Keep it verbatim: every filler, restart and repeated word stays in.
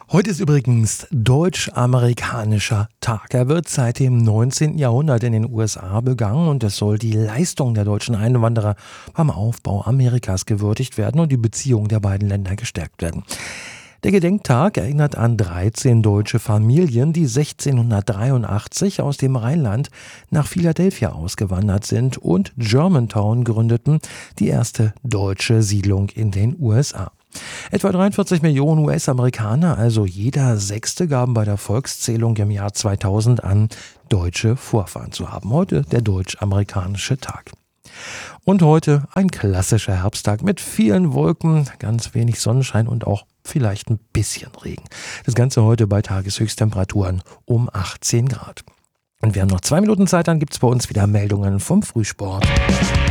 Heute ist übrigens Deutsch-Amerikanischer Tag. Er wird seit dem neunzehnten. Jahrhundert in den U S A begangen und es soll die Leistung der deutschen Einwanderer beim Aufbau Amerikas gewürdigt werden und die Beziehungen der beiden Länder gestärkt werden. Der Gedenktag erinnert an dreizehn deutsche Familien, die sechzehnhundertdreiundachtzig aus dem Rheinland nach Philadelphia ausgewandert sind und Germantown gründeten, die erste deutsche Siedlung in den U S A. Etwa dreiundvierzig Millionen U S-Amerikaner, also jeder Sechste, gaben bei der Volkszählung im Jahr zweitausend an, deutsche Vorfahren zu haben. Heute der Deutsch-Amerikanische Tag. Und heute ein klassischer Herbsttag mit vielen Wolken, ganz wenig Sonnenschein und auch vielleicht ein bisschen Regen. Das Ganze heute bei Tageshöchsttemperaturen um achtzehn Grad. Und wir haben noch zwei Minuten Zeit, dann gibt es bei uns wieder Meldungen vom Frühsport.